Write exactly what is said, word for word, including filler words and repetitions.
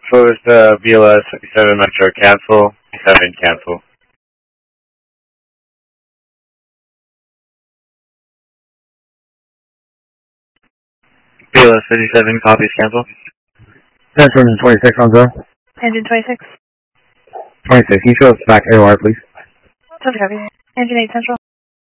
Closed uh, B L S fifty-seven Metro, cancel. seven, cancel. B L S fifty-seven, copies, cancel. Central Engine twenty-six on zero. Engine twenty-six. twenty-six, can you show us back A O R, please? Central copy. Engine eight Central.